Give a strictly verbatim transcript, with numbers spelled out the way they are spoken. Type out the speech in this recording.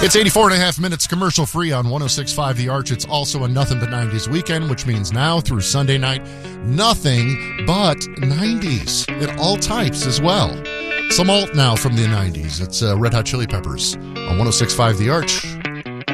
It's eighty-four and a half minutes commercial free on one oh six point five The Arch. It's also a Nothing But nineties weekend, which means now through Sunday night, nothing but nineties in all types as well. Some alt now from the nineties. It's uh, Red Hot Chili Peppers on one oh six point five The Arch.